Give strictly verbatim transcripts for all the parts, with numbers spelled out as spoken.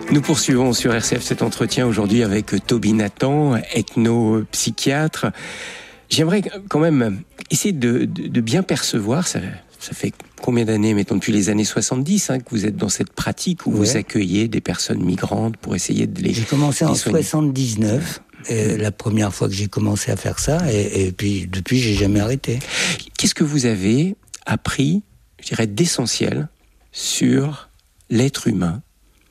Nous poursuivons sur R C F cet entretien aujourd'hui avec Toby Nathan, ethnopsychiatre. J'aimerais quand même essayer de, de, de bien percevoir, ça, ça fait combien d'années, mettons depuis les années soixante-dix, hein, que vous êtes dans cette pratique où ouais. vous accueillez des personnes migrantes pour essayer de les... J'ai commencé en soigner. soixante-dix-neuf, et la première fois que j'ai commencé à faire ça, et, et puis depuis j'ai jamais arrêté. Qu'est-ce que vous avez appris, je dirais, d'essentiel sur l'être humain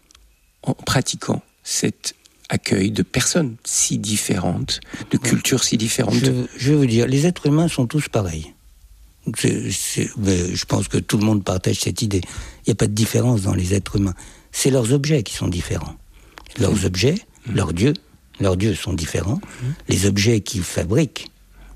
en pratiquant cet accueil de personnes si différentes, de cultures si différentes? Je, je vais vous dire, les êtres humains sont tous pareils. C'est, c'est, mais je pense que tout le monde partage cette idée. Il n'y a pas de différence dans les êtres humains. C'est leurs objets qui sont différents. Leurs mmh. objets, mmh. leurs dieux, leurs dieux sont différents. Mmh. Les objets qu'ils fabriquent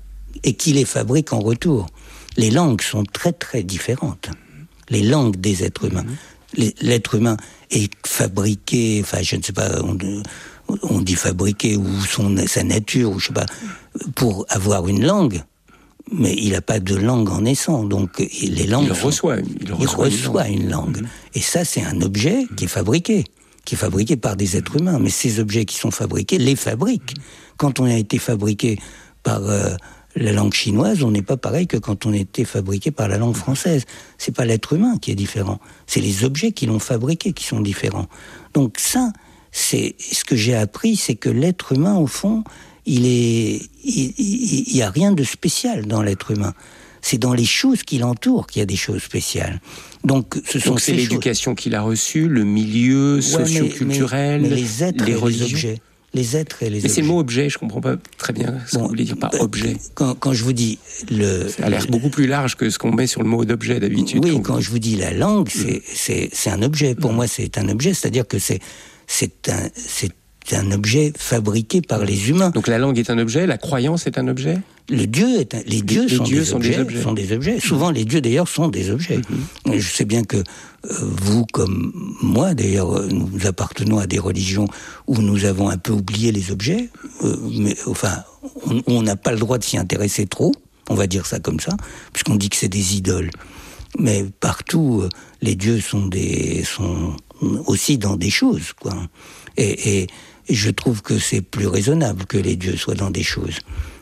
et qui les fabriquent en retour. Les langues sont très très différentes. Les langues des êtres humains. Mmh. Les, l'être humain est fabriqué, enfin je ne sais pas, on, on dit fabriqué ou son, sa nature, ou je sais pas, pour avoir une langue. Mais il n'a pas de langue en naissant, donc les langues... Il sont, reçoit, il reçoit, il reçoit une langue. Une langue. Mmh. Et ça, c'est un objet qui est fabriqué, qui est fabriqué par des êtres humains. Mais ces objets qui sont fabriqués, les fabriquent. Quand on a été fabriqué par euh, la langue chinoise, on n'est pas pareil que quand on a été fabriqué par la langue française. C'est pas l'être humain qui est différent, c'est les objets qui l'ont fabriqué qui sont différents. Donc ça, c'est ce que j'ai appris, c'est que l'être humain, au fond... Il est, il, il, il y a rien de spécial dans l'être humain. C'est dans les choses qui l'entourent qu'il y a des choses spéciales. Donc, ce sont Donc c'est l'éducation choses... qu'il a reçue, le milieu ouais, socio-culturel, mais, mais, mais les êtres les et religions. les objets. Les êtres et les mais objets. c'est le mot objet, je comprends pas très bien ce bon, que vous voulez dire par objet. Quand, quand je vous dis le... Ça a l'air beaucoup plus large que ce qu'on met sur le mot d'objet d'habitude. Oui, quand, quand je vous dis la langue, c'est, mmh. c'est, c'est un objet. Pour mmh. moi, c'est un objet, c'est-à-dire que c'est, c'est un... C'est C'est un objet fabriqué par les humains. Donc la langue est un objet, la croyance est un objet ? Le Dieu est un, les dieux, les sont, dieux des sont, objets, des objets. sont des objets. Souvent, les dieux, d'ailleurs, sont des objets. Mm-hmm. Je sais bien que euh, vous, comme moi, d'ailleurs, nous appartenons à des religions où nous avons un peu oublié les objets. Euh, mais enfin, on n'a pas le droit de s'y intéresser trop, on va dire ça comme ça, puisqu'on dit que c'est des idoles. Mais partout, euh, les dieux sont, des, sont aussi dans des choses, quoi. Et... et Et je trouve que c'est plus raisonnable que les dieux soient dans des choses.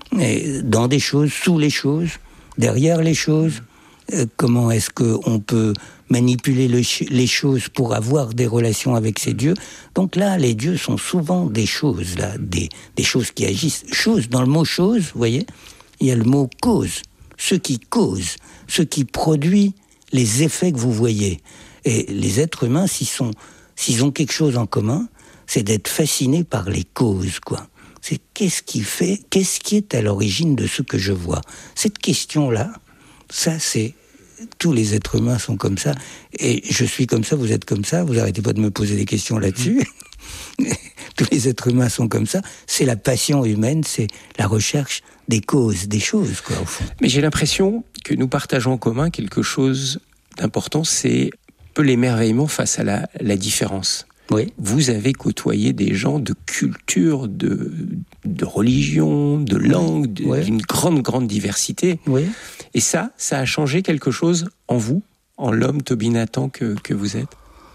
Et dans des choses, sous les choses, derrière les choses. Euh, comment est-ce qu'on peut manipuler le, les choses pour avoir des relations avec ces dieux? Donc là, les dieux sont souvent des choses, là, des, des choses qui agissent. Chose, dans le mot chose, vous voyez, il y a le mot cause. Ce qui cause, ce qui produit les effets que vous voyez. Et les êtres humains, s'ils sont, s'ils ont quelque chose en commun, c'est d'être fasciné par les causes, quoi. C'est qu'est-ce qui fait, qu'est-ce qui est à l'origine de ce que je vois. Cette question-là, ça, c'est... Tous les êtres humains sont comme ça, et je suis comme ça, vous êtes comme ça, vous arrêtez pas de me poser des questions là-dessus. Mmh. Tous les êtres humains sont comme ça. C'est la passion humaine, c'est la recherche des causes, des choses, quoi, au fond. Mais j'ai l'impression que nous partageons en commun quelque chose d'important, c'est un peu l'émerveillement face à la, la différence. Oui. Vous avez côtoyé des gens de culture, de, de religion, de langue, de, oui. d'une grande, grande diversité. Oui. Et ça, ça a changé quelque chose en vous, en l'homme Toby Nathan que, que vous êtes ?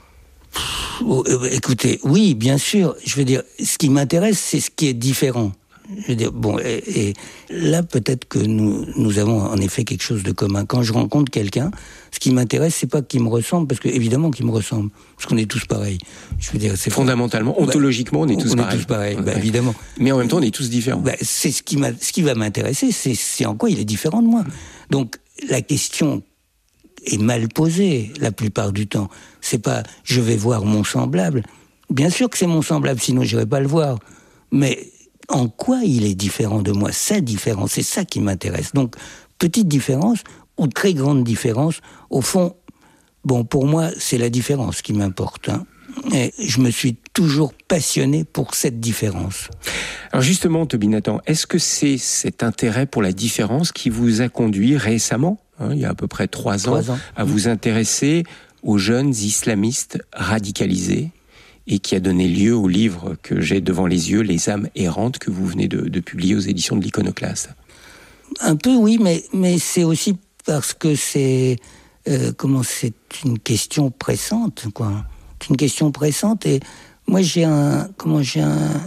Oh, euh, écoutez, oui, bien sûr. Je veux dire, ce qui m'intéresse, c'est ce qui est différent. Je veux dire, bon, et, et là, peut-être que nous, nous avons en effet quelque chose de commun. Quand je rencontre quelqu'un, ce qui m'intéresse, c'est pas qu'il me ressemble, parce que évidemment qu'il me ressemble, parce qu'on est tous pareils. Je veux dire, c'est fondamentalement, pas... ontologiquement, on est tous on pareils. On est tous pareils, bah, évidemment. Mais en même temps, on est tous différents. Bah, c'est ce qui m'a, ce qui va m'intéresser, c'est, c'est en quoi il est différent de moi. Donc, la question est mal posée la plupart du temps. C'est pas, je vais voir mon semblable. Bien sûr que c'est mon semblable, sinon j'irai pas le voir. Mais en quoi il est différent de moi? Sa différence, c'est ça qui m'intéresse. Donc, petite différence ou très grande différence, au fond, bon, pour moi, c'est la différence qui m'importe. Hein. Et je me suis toujours passionné pour cette différence. Alors justement, Toby Nathan, est-ce que c'est cet intérêt pour la différence qui vous a conduit récemment, hein, il y a à peu près trois ans, ans, à vous intéresser aux jeunes islamistes radicalisés et qui a donné lieu au livre que j'ai devant les yeux, Les âmes errantes, que vous venez de, de publier aux éditions de l'Iconoclaste? Un peu, oui, mais, mais c'est aussi parce que c'est, euh, comment, c'est une question pressante, quoi. C'est une question pressante et Moi, j'ai un... Comment j'ai un...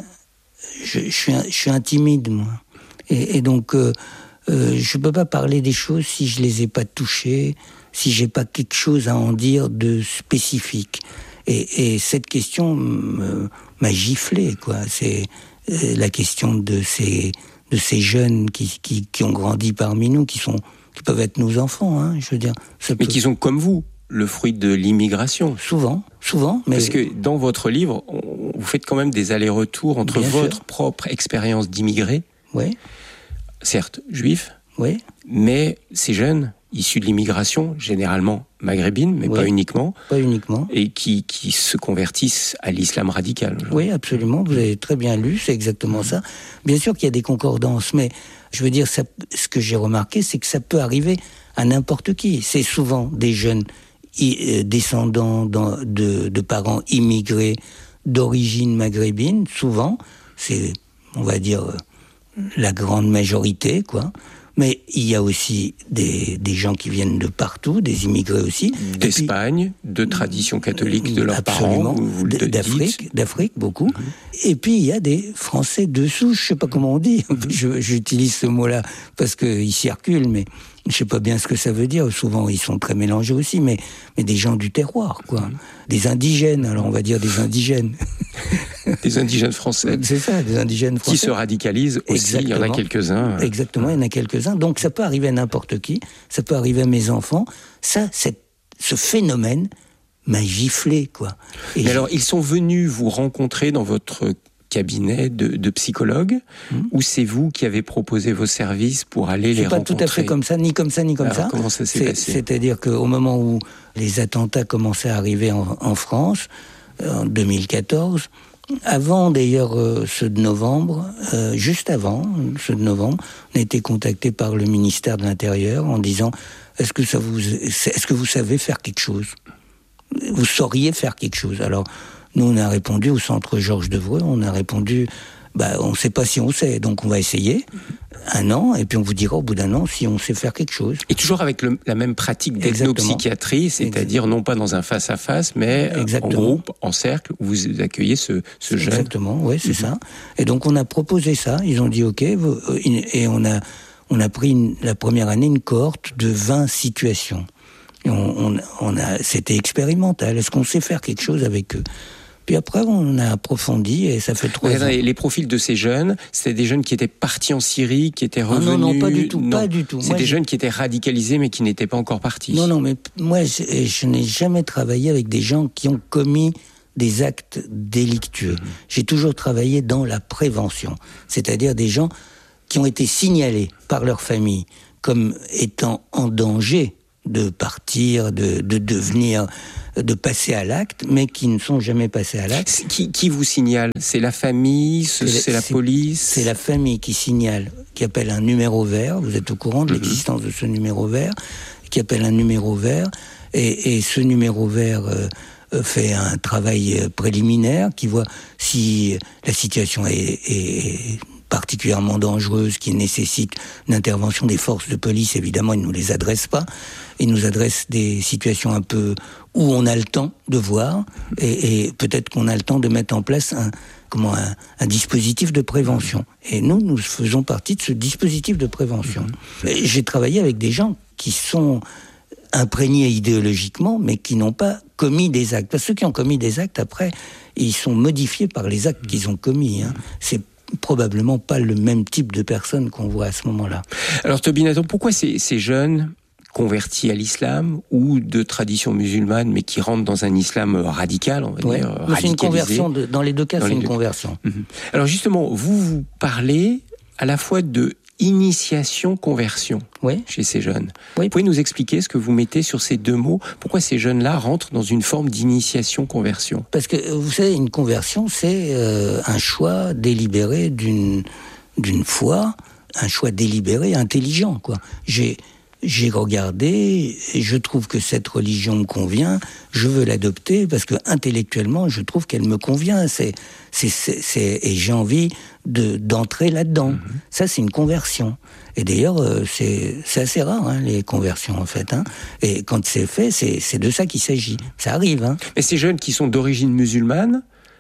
Je, je, suis, un, je suis un timide, moi. Et, et donc, euh, euh, je ne peux pas parler des choses si je ne les ai pas touchées, si je n'ai pas quelque chose à en dire de spécifique. Et, et cette question me, m'a giflé, quoi. C'est euh, la question de ces, de ces jeunes qui, qui, qui ont grandi parmi nous, qui, sont, qui peuvent être nos enfants, hein, je veux dire. Mais peut... qui sont comme vous, le fruit de l'immigration. Souvent, souvent. Mais... Parce que dans votre livre, on, vous faites quand même des allers-retours entre Bien votre sûr. propre expérience d'immigré, oui. certes juif, oui. mais ces jeunes issus de l'immigration, généralement maghrébine, mais oui. pas uniquement, pas uniquement, et qui, qui se convertissent à l'islam radical. Genre. Oui, absolument, vous avez très bien lu, c'est exactement mmh. ça. Bien sûr qu'il y a des concordances, mais je veux dire, ça, ce que j'ai remarqué, c'est que ça peut arriver à n'importe qui. C'est souvent des jeunes i, euh, descendants de, de parents immigrés d'origine maghrébine, souvent, c'est, on va dire, la grande majorité, quoi. Mais il y a aussi des, des gens qui viennent de partout, des immigrés aussi. D'Espagne, puis, de tradition catholique de leurs parents, vous, vous le d'Afrique, dites. d'Afrique, beaucoup. Mm-hmm. Et puis il y a des Français de souche, je sais pas comment on dit, je, j'utilise ce mot-là parce qu'il circule, mais je sais pas bien ce que ça veut dire. Souvent ils sont très mélangés aussi, mais, mais des gens du terroir, quoi. Mm-hmm. Des indigènes, alors on va dire des indigènes. Des indigènes français. C'est ça, des indigènes français. Qui se radicalisent aussi, Exactement. Il y en a quelques-uns. Exactement, il y en a quelques-uns. Donc ça peut arriver à n'importe qui, ça peut arriver à mes enfants. Ça, c'est, ce phénomène m'a giflé, quoi. Et Mais alors, ils sont venus vous rencontrer dans votre cabinet de, de psychologue, hum. ou c'est vous qui avez proposé vos services pour aller les rencontrer ? C'est pas tout à fait comme ça, ni comme ça, ni comme alors, ça. Comment ça s'est c'est, passé ? C'est-à-dire qu'au moment où les attentats commençaient à arriver en, en France, en deux mille quatorze, avant d'ailleurs euh, ceux de novembre, euh, juste avant ceux de novembre, on a été contacté par le ministère de l'Intérieur en disant est-ce que ça vous, est-ce que vous savez faire quelque chose ? Vous sauriez faire quelque chose ? Alors nous on a répondu au centre Georges Devreux, on a répondu bah on ne sait pas si on sait, donc on va essayer un an et puis on vous dira au bout d'un an si on sait faire quelque chose. Et toujours avec le, la même pratique d'ethnopsychiatrie, c'est-à-dire non pas dans un face-à-face, mais Exactement. en groupe, en cercle, où vous accueillez ce, ce jeune. Exactement, oui, c'est mm-hmm. ça. Et donc on a proposé ça, ils ont dit ok, vous, et on a, on a pris une, la première année une cohorte de vingt situations. Et on, on, on a, c'était expérimental, est-ce qu'on sait faire quelque chose avec eux ? Puis après, on a approfondi et ça fait trois ans. Les profils de ces jeunes, c'était des jeunes qui étaient partis en Syrie, qui étaient revenus... Ah non, non, pas du tout, non. pas du tout. C'est des j'ai... jeunes qui étaient radicalisés, mais qui n'étaient pas encore partis. Non, non, mais moi, je, je n'ai jamais travaillé avec des gens qui ont commis des actes délictueux. Mmh. J'ai toujours travaillé dans la prévention, c'est-à-dire des gens qui ont été signalés par leur famille comme étant en danger de partir, de, de devenir, de passer à l'acte, mais qui ne sont jamais passés à l'acte. Qui, qui vous signale ? C'est la famille, c'est, c'est la c'est, police ? C'est la famille qui signale, qui appelle un numéro vert, vous êtes au courant de l'existence de ce numéro vert, qui appelle un numéro vert, et, et ce numéro vert euh, fait un travail préliminaire qui voit si la situation est... est particulièrement dangereuse, qui nécessite une intervention des forces de police. Évidemment, ils ne nous les adressent pas. Ils nous adressent des situations un peu où on a le temps de voir, et, et peut-être qu'on a le temps de mettre en place un, comment, un, un dispositif de prévention. Et nous, nous faisons partie de ce dispositif de prévention. Et j'ai travaillé avec des gens qui sont imprégnés idéologiquement, mais qui n'ont pas commis des actes. Parce que ceux qui ont commis des actes, après, ils sont modifiés par les actes qu'ils ont commis. Hein. C'est probablement pas le même type de personnes qu'on voit à ce moment-là. Alors Toby Nathan, pourquoi ces, ces jeunes convertis à l'islam ou de tradition musulmane mais qui rentrent dans un islam radical, on va ouais. dire radicalisé. C'est une conversion, de, dans les deux cas dans c'est une conversion. Cas. Alors justement, vous vous parlez à la fois de initiation-conversion oui. chez ces jeunes. Oui. Vous pouvez nous expliquer ce que vous mettez sur ces deux mots ? Pourquoi ces jeunes-là rentrent dans une forme d'initiation-conversion ? Parce que, vous savez, une conversion, c'est euh, un choix délibéré d'une, d'une foi, un choix délibéré, intelligent, quoi. J'ai... J'ai regardé et je trouve que cette religion me convient, je veux l'adopter parce que intellectuellement je trouve qu'elle me convient, c'est, c'est, c'est, c'est, et j'ai envie de, d'entrer là-dedans. Mm-hmm. Ça c'est une conversion. Et d'ailleurs euh, c'est, c'est assez rare hein, les conversions en fait. Hein. Et quand c'est fait, c'est, c'est de ça qu'il s'agit. Ça arrive. Hein. Mais ces jeunes qui sont d'origine musulmane,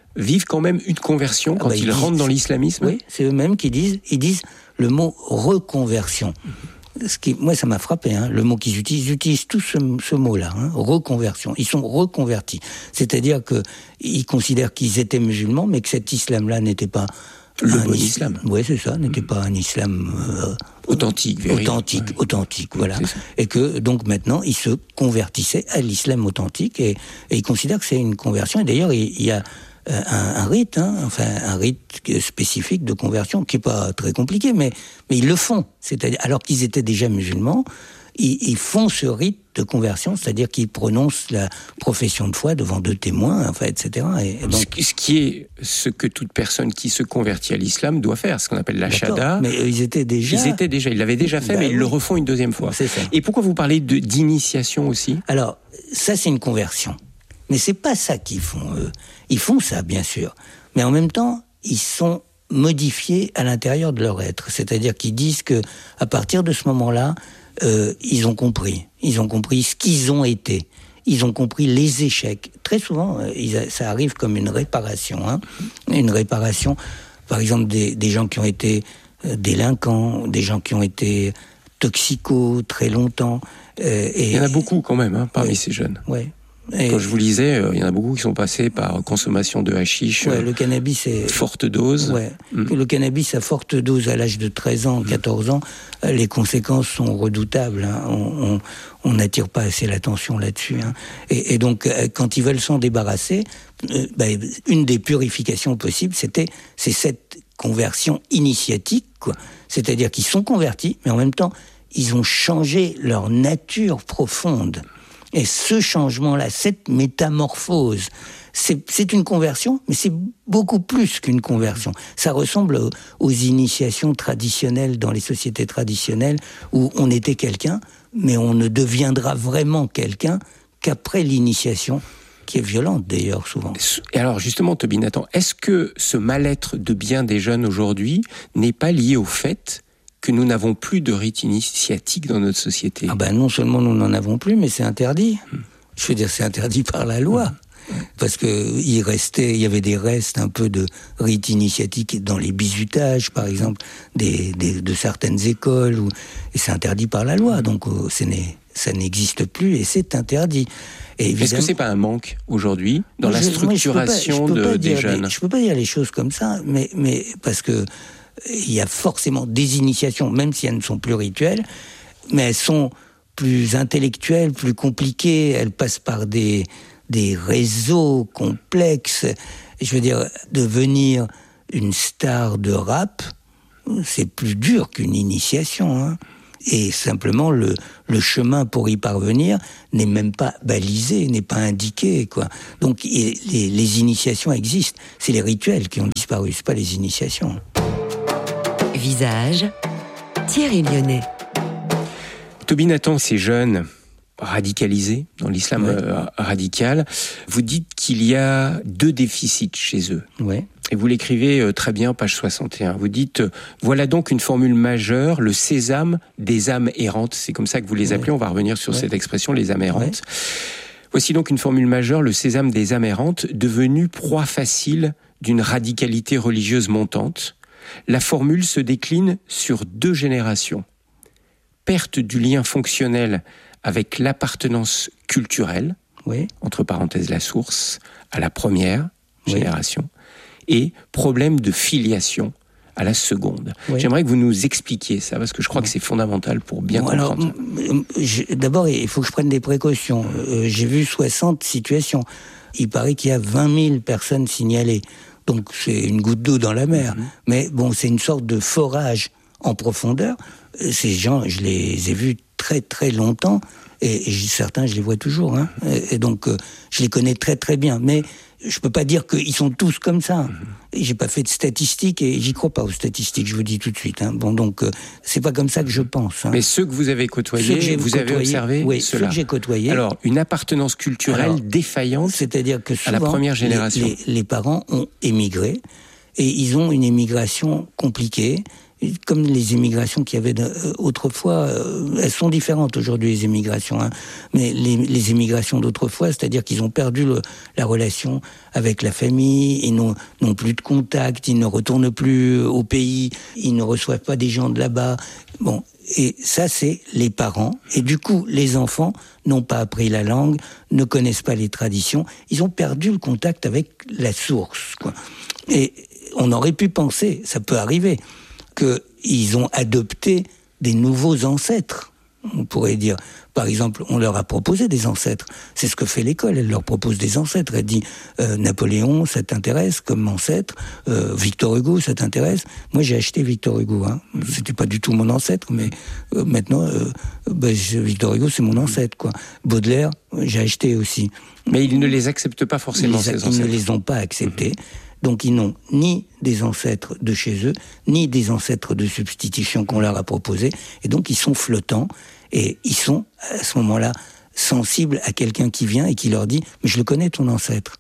vivent quand même une conversion quand ah bah, ils, ils rentrent disent, dans l'islamisme. Oui, c'est eux-mêmes qui disent, ils disent le mot reconversion. Mmh. Ce qui, moi, ça m'a frappé, hein, le mot qu'ils utilisent. Ils utilisent tout ce, ce mot-là, hein, reconversion. Ils sont reconvertis. C'est-à-dire qu'ils considèrent qu'ils étaient musulmans, mais que cet islam-là n'était pas le bon islam. islam. Oui, c'est ça, n'était mmh. pas un islam euh, authentique, véritable. authentique, ouais. authentique, voilà. Et que donc maintenant, ils se convertissaient à l'islam authentique et, et ils considèrent que c'est une conversion. Et d'ailleurs, il, il y a un, un rite, hein, enfin un rite spécifique de conversion qui est pas très compliqué, mais mais ils le font. C'est-à-dire, alors qu'ils étaient déjà musulmans, ils, ils font ce rite de conversion, c'est-à-dire qu'ils prononcent la profession de foi devant deux témoins, enfin, et cetera. Et, et donc, ce qui est ce que toute personne qui se convertit à l'islam doit faire, ce qu'on appelle la shahada. Mais ils étaient déjà. Ils étaient déjà, ils l'avaient déjà fait, bah, mais oui. Ils le refont une deuxième fois. C'est ça. Et pourquoi vous parlez de, d'initiation aussi ? Alors, ça, c'est une conversion. Mais c'est pas ça qu'ils font, eux. Ils font ça, bien sûr. Mais en même temps, ils sont modifiés à l'intérieur de leur être. C'est-à-dire qu'ils disent que, à partir de ce moment-là, euh, ils ont compris. Ils ont compris ce qu'ils ont été. Ils ont compris les échecs. Très souvent, ils, ça arrive comme une réparation. Hein. Une réparation, par exemple, des, des gens qui ont été délinquants, des gens qui ont été toxicos très longtemps. Euh, et, il y en a beaucoup quand même, hein, parmi ouais, ces jeunes. Ouais. Et quand je vous lisais, euh, il y en a beaucoup qui sont passés par consommation de hashish, ouais, le cannabis est forte dose. Ouais. Mmh. Le cannabis à forte dose à l'âge de treize ans, quatorze ans, euh, les conséquences sont redoutables. Hein. On, on n'attire pas assez l'attention là-dessus. Hein. Et, et donc, euh, quand ils veulent s'en débarrasser, euh, bah, une des purifications possibles, c'était c'est cette conversion initiatique, quoi. C'est-à-dire qu'ils sont convertis, mais en même temps, ils ont changé leur nature profonde. Et ce changement-là, cette métamorphose, c'est, c'est une conversion, mais c'est beaucoup plus qu'une conversion. Ça ressemble aux, aux initiations traditionnelles dans les sociétés traditionnelles où on était quelqu'un, mais on ne deviendra vraiment quelqu'un qu'après l'initiation, qui est violente d'ailleurs souvent. Et alors justement, Toby Nathan, est-ce que ce mal-être de bien des jeunes aujourd'hui n'est pas lié au fait que nous n'avons plus de rite initiatique dans notre société ? Ah ben non seulement nous n'en avons plus, mais c'est interdit. Hum. Je veux dire, c'est interdit par la loi. Hum. Parce que il restait, il y avait des restes un peu de rite initiatique dans les bizutages, par exemple, des, des, de certaines écoles, où, et c'est interdit par la loi. Donc euh, ce n'est, ça n'existe plus et c'est interdit. Et est-ce que c'est pas un manque aujourd'hui dans je, la structuration moi, de, des jeunes ? des, Je peux pas dire les choses comme ça, mais, mais parce que il y a forcément des initiations, même si elles ne sont plus rituelles, mais elles sont plus intellectuelles, plus compliquées, elles passent par des, des réseaux complexes. Je veux dire, devenir une star de rap, c'est plus dur qu'une initiation, hein. Et simplement, le, le chemin pour y parvenir n'est même pas balisé, n'est pas indiqué, quoi. Donc, les, les initiations existent. C'est les rituels qui ont disparu, c'est pas les initiations. Visage, Thierry Lyonnais. Toby Nathan, ces jeunes radicalisés dans l'islam ouais. euh, radical, vous dites qu'il y a deux déficits chez eux. Ouais. Et vous l'écrivez euh, très bien, page soixante et un. Vous dites euh, « Voilà donc une formule majeure, le sésame des âmes errantes ». C'est comme ça que vous les appelez, ouais. On va revenir sur ouais. cette expression, les âmes errantes. Ouais. Voici donc une formule majeure, le sésame des âmes errantes, devenu proie facile d'une radicalité religieuse montante. La formule se décline sur deux générations. Perte du lien fonctionnel avec l'appartenance culturelle, oui. entre parenthèses la source, à la première oui. génération, et problème de filiation à la seconde. Oui. J'aimerais que vous nous expliquiez ça, parce que je crois oui. que c'est fondamental pour bien bon, comprendre. Alors, je, d'abord, il faut que je prenne des précautions. Euh, j'ai vu soixante situations. Il paraît qu'il y a vingt mille personnes signalées. Donc c'est une goutte d'eau dans la mer. Mmh. Mais bon, c'est une sorte de forage en profondeur. Ces gens, je les ai vus très très longtemps, et, et certains, je les vois toujours. Hein. Et, et donc, euh, je les connais très très bien. Mais je peux pas dire qu'ils sont tous comme ça. Mmh. J'ai pas fait de statistiques et j'y crois pas aux statistiques, je vous dis tout de suite. Hein. Bon, donc, euh, c'est pas comme ça que je pense. Hein. Mais ceux que vous avez côtoyés, vous côtoyé, avez observé oui, ceux-là. Ceux que j'ai côtoyés. Alors, une appartenance culturelle Alors, défaillante, c'est-à-dire que souvent, à la première génération. Les, les, les parents ont émigré et ils ont une émigration compliquée. comme les immigrations qu'il y avait de, euh, autrefois, euh, elles sont différentes aujourd'hui, les immigrations, hein, mais les, les immigrations d'autrefois, c'est-à-dire qu'ils ont perdu le, la relation avec la famille, ils n'ont, n'ont plus de contact, ils ne retournent plus au pays, ils ne reçoivent pas des gens de là-bas. Bon, et ça, c'est les parents. Et du coup, les enfants n'ont pas appris la langue, ne connaissent pas les traditions, ils ont perdu le contact avec la source, quoi. Et on aurait pu penser, ça peut arriver, qu'ils ont adopté des nouveaux ancêtres, on pourrait dire. Par exemple, on leur a proposé des ancêtres. C'est ce que fait l'école, elle leur propose des ancêtres. Elle dit, euh, Napoléon, ça t'intéresse comme ancêtre, euh, Victor Hugo, ça t'intéresse. Moi, j'ai acheté Victor Hugo. Hein. C'était pas du tout mon ancêtre, mais euh, maintenant, euh, bah, Victor Hugo, c'est mon ancêtre, quoi. Baudelaire, j'ai acheté aussi. Mais ils ne les acceptent pas forcément, ils, ces ancêtres. Ils ne les ont pas acceptés. Mmh. Donc ils n'ont ni des ancêtres de chez eux, ni des ancêtres de substitution qu'on leur a proposés. Et donc ils sont flottants, et ils sont, à ce moment-là, sensibles à quelqu'un qui vient et qui leur dit « Mais je le connais, ton ancêtre.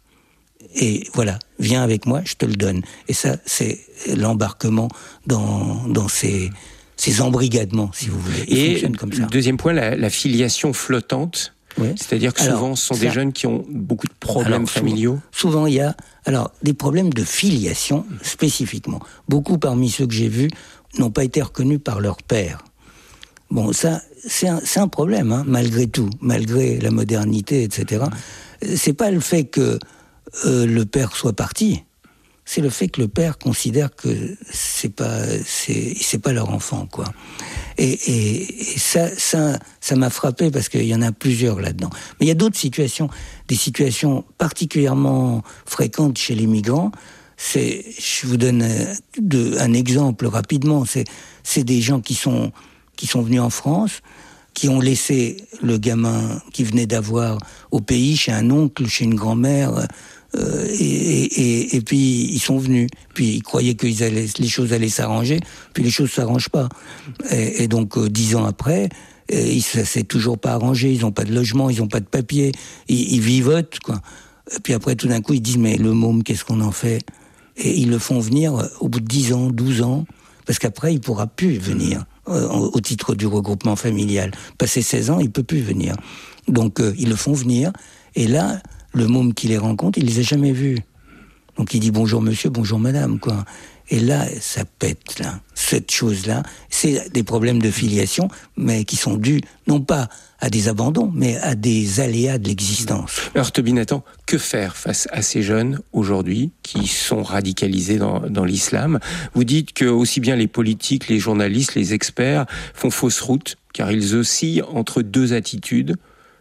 Et voilà, viens avec moi, je te le donne. » Et ça, c'est l'embarquement dans, dans ces, ces embrigadements, si vous voulez. Ils fonctionnent comme ça. Deuxième point, la, la filiation flottante. Oui. C'est-à-dire que souvent, alors, ce sont ça, des jeunes qui ont beaucoup de problèmes alors, familiaux. Souvent, souvent, il y a alors, des problèmes de filiation, spécifiquement. Beaucoup parmi ceux que j'ai vus n'ont pas été reconnus par leur père. Bon, ça, c'est un, c'est un problème, hein, malgré tout, malgré la modernité, et cetera. C'est pas le fait que euh, le père soit parti, c'est le fait que le père considère que c'est pas, c'est, c'est pas leur enfant, quoi. Et, et, et ça, ça, ça m'a frappé parce qu'il y en a plusieurs là-dedans. Mais il y a d'autres situations, des situations particulièrement fréquentes chez les migrants. C'est, je vous donne de, un exemple rapidement. C'est, c'est des gens qui sont, qui sont venus en France, qui ont laissé le gamin qu'ils venaient d'avoir au pays, chez un oncle, chez une grand-mère. Euh, et, et, et puis ils sont venus, puis ils croyaient que ils allaient, les choses allaient s'arranger, puis les choses s'arrangent pas. Et, et donc euh, dix ans après, et ça s'est toujours pas arrangé. Ils ont pas de logement, ils ont pas de papier, ils, ils vivotent, quoi. Et puis après tout d'un coup ils disent mais le môme, qu'est-ce qu'on en fait? Et ils le font venir au bout de dix ans, douze ans, parce qu'après il pourra plus venir euh, au titre du regroupement familial. Passé seize ans, il peut plus venir. Donc euh, ils le font venir, et là le môme qui les rencontre, il les a jamais vus. Donc il dit bonjour monsieur, bonjour madame, quoi. Et là, ça pète, là. Cette chose-là, c'est des problèmes de filiation, mais qui sont dus, non pas à des abandons, mais à des aléas de l'existence. Alors, Toby Nathan, que faire face à ces jeunes, aujourd'hui, qui sont radicalisés dans, dans l'islam? Vous dites que aussi bien les politiques, les journalistes, les experts font fausse route, car ils oscillent entre deux attitudes,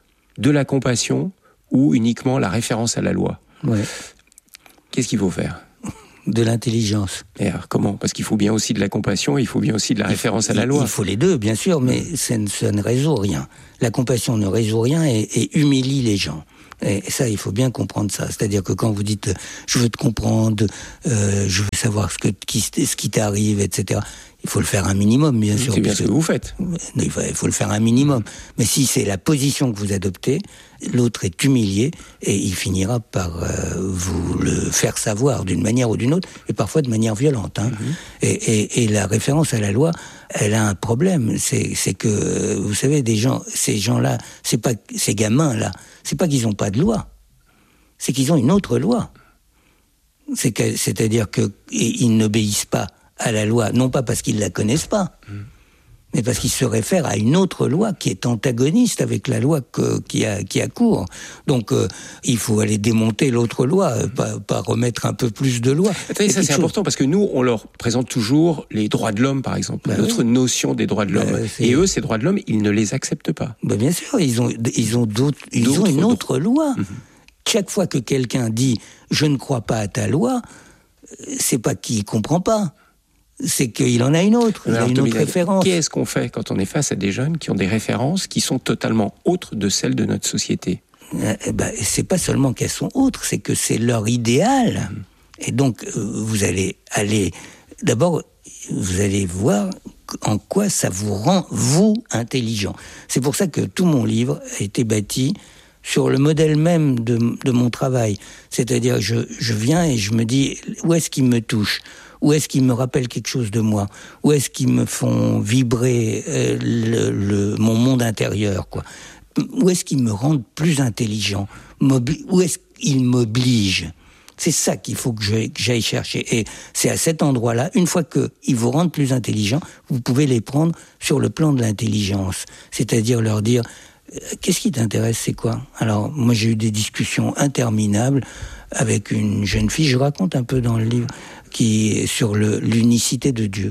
de la compassion ou uniquement la référence à la loi. Ouais. Qu'est-ce qu'il faut faire? De l'intelligence. Et alors, comment? Parce qu'il faut bien aussi de la compassion, il faut bien aussi de la il référence faut, à la loi. Il faut les deux, bien sûr, mais ça ne, ça ne résout rien. La compassion ne résout rien et, et humilie les gens. Et ça, il faut bien comprendre ça. C'est-à-dire que quand vous dites « je veux te comprendre, euh, je veux savoir ce, que, qui, ce qui t'arrive, et cetera » Il faut le faire un minimum, bien sûr. C'est bien ce que vous faites. Il faut, il faut le faire un minimum. Mais si c'est la position que vous adoptez, l'autre est humilié et il finira par euh, vous le faire savoir d'une manière ou d'une autre, et parfois de manière violente. Hein. Mm-hmm. Et, et, et la référence à la loi, elle a un problème. C'est, c'est que, vous savez, des gens, ces gens-là, c'est pas, ces gamins-là, c'est pas qu'ils ont pas de loi, c'est qu'ils ont une autre loi. C'est que, c'est-à-dire qu'ils n'obéissent pas à la loi, non pas parce qu'ils ne la connaissent pas, mmh. mais parce qu'ils se réfèrent à une autre loi qui est antagoniste avec la loi que, qui, a, qui a cours. Donc, euh, il faut aller démonter l'autre loi, mmh. pas, pas remettre un peu plus de loi. Attendez, ça c'est chose... important, parce que nous, on leur présente toujours les droits de l'homme, par exemple, bah notre oui. notion des droits de l'homme. Bah, et eux, ces droits de l'homme, ils ne les acceptent pas. Bah, bien sûr, ils ont, ils ont, d'autres, ils d'autres, ont une autre d'autres. loi. Mmh. Chaque fois que quelqu'un dit « je ne crois pas à ta loi », c'est pas qu'il comprend pas. C'est qu'il en a une autre, il a une autre référence. Qu'est-ce qu'on fait quand on est face à des jeunes qui ont des références qui sont totalement autres de celles de notre société? Eh ben, c'est pas seulement qu'elles sont autres, c'est que c'est leur idéal. Mmh. Et donc, vous allez aller... D'abord, vous allez voir en quoi ça vous rend, vous, intelligent. C'est pour ça que tout mon livre a été bâti sur le modèle même de, de mon travail. C'est-à-dire, je, je viens et je me dis, où est-ce qu'ils me touchent ? Où est-ce qu'ils me rappellent quelque chose de moi ? Où est-ce qu'ils me font vibrer euh, le, le, mon monde intérieur, quoi ? Où est-ce qu'ils me rendent plus intelligent ? M'obli- Où est-ce qu'ils m'obligent ? C'est ça qu'il faut que, je, que j'aille chercher. Et c'est à cet endroit-là, une fois qu'ils vous rendent plus intelligent, vous pouvez les prendre sur le plan de l'intelligence. C'est-à-dire leur dire, euh, qu'est-ce qui t'intéresse, c'est quoi ? Alors, moi j'ai eu des discussions interminables avec une jeune fille, je raconte un peu dans le livre, qui est sur le, l'unicité de Dieu.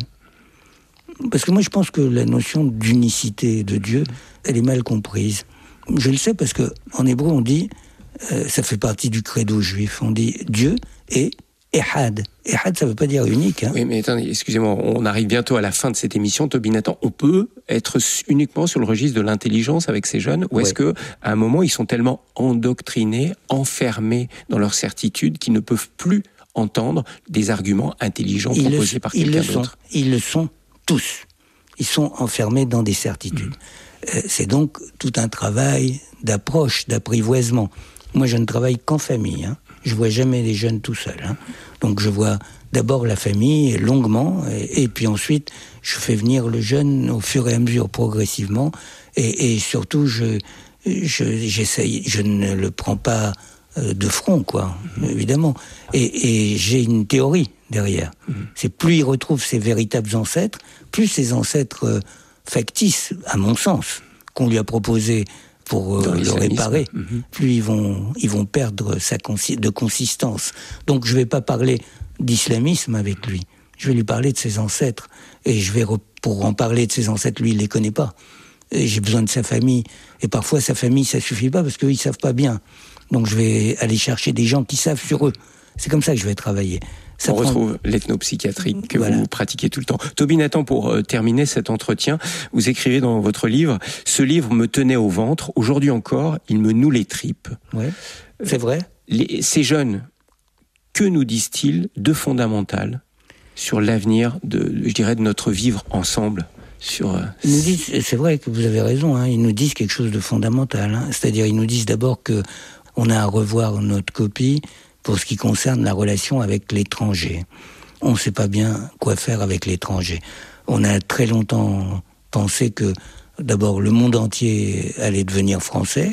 Parce que moi je pense que la notion d'unicité de Dieu, elle est mal comprise. Je le sais parce que en hébreu on dit, euh, ça fait partie du credo juif, on dit Dieu est Ehad. Ehad, ça veut pas dire unique. Hein. Oui, mais attendez, excusez-moi, on arrive bientôt à la fin de cette émission, Toby Nathan. On peut être uniquement sur le registre de l'intelligence avec ces jeunes, ou ouais. est-ce que à un moment ils sont tellement endoctrinés, enfermés dans leur certitude qu'ils ne peuvent plus entendre des arguments intelligents ils proposés le, par quelqu'un ils d'autre ? Sont, ils le sont tous. Ils sont enfermés dans des certitudes. Mmh. Euh, c'est donc tout un travail d'approche, d'apprivoisement. Moi, je ne travaille qu'en famille. Hein. Je vois jamais les jeunes tout seuls. Hein. Donc, je vois d'abord la famille longuement, et, et puis ensuite, je fais venir le jeune au fur et à mesure, progressivement, et, et surtout, je, je, j'essaye, je ne le prends pas de front, quoi, mmh. évidemment. Et, et j'ai une théorie derrière. Mmh. C'est plus il retrouve ses véritables ancêtres, plus ses ancêtres euh, factices, à mon sens, qu'on lui a proposé pour euh, le réparer, mmh. plus ils vont, ils vont perdre sa consi- de consistance. Donc je vais pas parler d'islamisme avec lui. Je vais lui parler de ses ancêtres. Et je vais, re- pour en parler de ses ancêtres, lui, il les connaît pas. Et j'ai besoin de sa famille. Et parfois, sa famille, ça suffit pas parce qu'eux, ils savent pas bien. Donc je vais aller chercher des gens qui savent sur eux. C'est comme ça que je vais travailler. Ça On prend... retrouve l'ethnopsychiatrie que voilà. vous pratiquez tout le temps. Toby Nathan, pour euh, terminer cet entretien, vous écrivez dans votre livre « Ce livre me tenait au ventre, aujourd'hui encore, il me noue les tripes. » Ouais, c'est vrai. Les, ces jeunes, que nous disent-ils de fondamental sur l'avenir de, je dirais, de notre vivre ensemble ? Sur, euh... Ils nous disent, c'est vrai que vous avez raison, hein, ils nous disent quelque chose de fondamental. Hein, c'est-à-dire, ils nous disent d'abord que on a à revoir notre copie pour ce qui concerne la relation avec l'étranger. On ne sait pas bien quoi faire avec l'étranger. On a très longtemps pensé que, d'abord, le monde entier allait devenir français,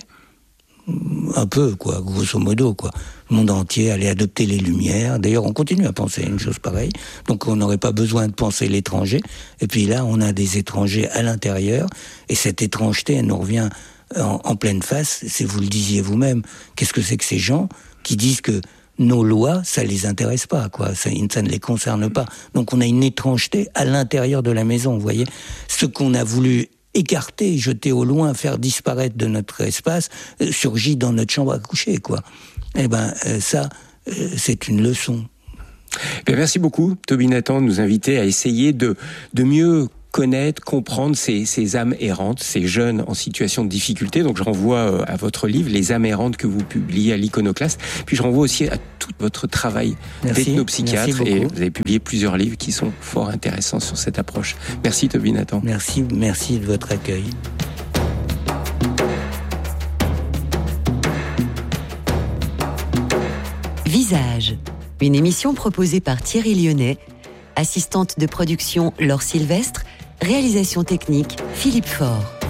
un peu, quoi, grosso modo, quoi. Le monde entier allait adopter les Lumières. D'ailleurs, on continue à penser une chose pareille. Donc, on n'aurait pas besoin de penser l'étranger. Et puis là, on a des étrangers à l'intérieur. Et cette étrangeté, elle nous revient en, en pleine face. C'est, vous le disiez vous-même, qu'est-ce que c'est que ces gens qui disent que nos lois, ça les intéresse pas, quoi. Ça, ça ne les concerne pas. Donc, on a une étrangeté à l'intérieur de la maison, vous voyez. Ce qu'on a voulu écarter, jeter au loin, faire disparaître de notre espace, euh, surgit dans notre chambre à coucher, quoi. Eh ben, euh, ça, euh, c'est une leçon. Bien, merci beaucoup, Toby Nathan, de nous inviter à essayer de, de mieux connaître, comprendre ces, ces âmes errantes, ces jeunes en situation de difficulté. Donc je renvoie à votre livre, Les âmes errantes, que vous publiez à l'Iconoclaste. Puis je renvoie aussi à tout votre travail merci, d'ethnopsychiatre. Merci et vous avez publié plusieurs livres qui sont fort intéressants sur cette approche. Merci Toby Nathan. Merci, merci de votre accueil. Visage, une émission proposée par Thierry Lyonnais, assistante de production Laure Sylvestre, réalisation technique Philippe Faure.